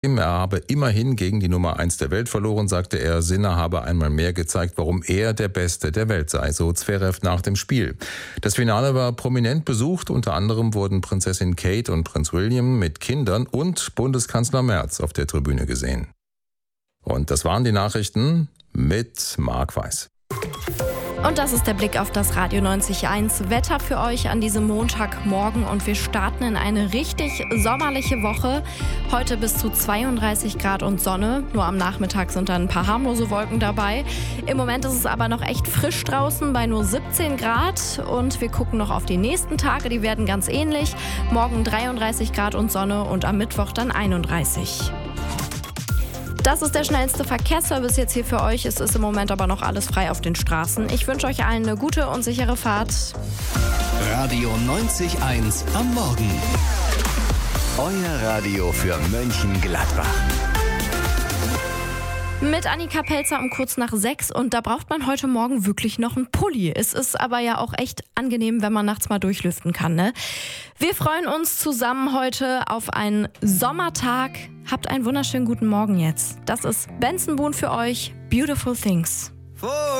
Er habe immerhin gegen die Nummer 1 der Welt verloren, sagte er. Sinner habe einmal mehr gezeigt, warum er der Beste der Welt sei, so Zverev nach dem Spiel. Das Finale war prominent besucht. Unter anderem wurden Prinzessin Kate und Prinz William mit Kindern und Bundeskanzler Merz auf der Tribüne gesehen. Und das waren die Nachrichten mit Marc Weiß. Und das ist der Blick auf das Radio 90.1 Wetter für euch an diesem Montagmorgen. Und wir starten in eine richtig sommerliche Woche. Heute bis zu 32 Grad und Sonne. Nur am Nachmittag sind dann ein paar harmlose Wolken dabei. Im Moment ist es aber noch echt frisch draußen bei nur 17 Grad. Und wir gucken noch auf die nächsten Tage. Die werden ganz ähnlich. Morgen 33 Grad und Sonne und am Mittwoch dann 31. Das ist der schnellste Verkehrsservice jetzt hier für euch. Es ist im Moment aber noch alles frei auf den Straßen. Ich wünsche euch allen eine gute und sichere Fahrt. Radio 90.1 am Morgen. Euer Radio für Mönchengladbach. Mit Annika Pelzer um kurz nach 6 und da braucht man heute Morgen wirklich noch einen Pulli. Es ist aber ja auch echt angenehm, wenn man nachts mal durchlüften kann, ne? Wir freuen uns zusammen heute auf einen Sommertag. Habt einen wunderschönen guten Morgen jetzt. Das ist Benson Boone für euch. Beautiful Things.